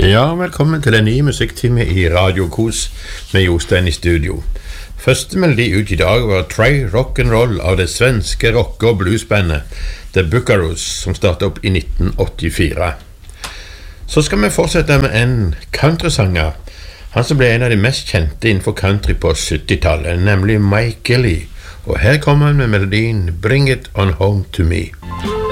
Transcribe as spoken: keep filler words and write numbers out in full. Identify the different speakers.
Speaker 1: Ja, velkommen til en ny musikktime i Radio Kos med Jostein i studio. Første melodi ut i dag var Try Rock'n'Roll av det svenske rock- og bluesbandet The Buckaroos, som startet opp i nitten åttifire. Så skal vi fortsette med en countrysanger, han som ble en av de mest kjente innenfor country på syttitallet, nemlig Mike Gilley. Og her kommer han med melodien Bring It On Home To Me.